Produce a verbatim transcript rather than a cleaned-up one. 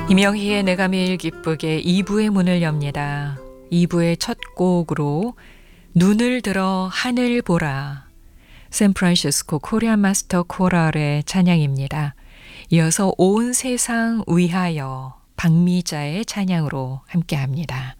이명희의 내가 매일 기쁘게 이 부의 문을 엽니다. 이 부의 첫 곡으로 눈을 들어 하늘 보라, 샌프란시스코 코리안 마스터 코랄의 찬양입니다. 이어서 온 세상 위하여 박미자의 찬양으로 함께합니다.